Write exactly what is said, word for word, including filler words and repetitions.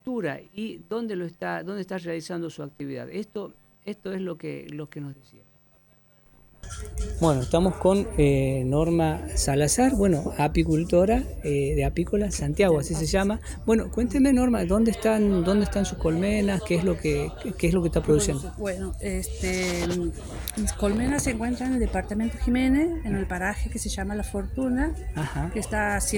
estructura y dónde lo está, dónde está realizando su actividad. Esto, esto es lo que, lo que nos decía. Bueno, estamos con eh, Norma Salazar, bueno, apicultora eh, de Apícola Santiago, así se llama. Bueno, cuénteme, Norma, ¿dónde están, dónde están sus colmenas? ¿Qué es lo que, qué es lo que está produciendo? Bueno, este, mis colmenas se encuentran en el departamento Jiménez, en el paraje que se llama La Fortuna, Ajá. que está a